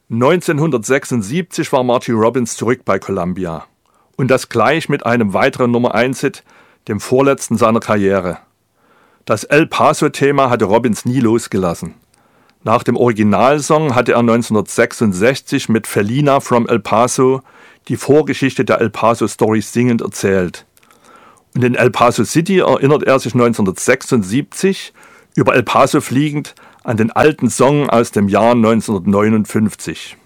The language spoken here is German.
1976 war Marty Robbins zurück bei Columbia. Und das gleich mit einem weiteren Nummer-1-Hit, dem vorletzten seiner Karriere. Das El Paso-Thema hatte Robbins nie losgelassen. Nach dem Originalsong hatte er 1966 mit Felina from El Paso die Vorgeschichte der El Paso Story singend erzählt. Und in El Paso City erinnert er sich 1976 über El Paso fliegend an den alten Song aus dem Jahr 1959.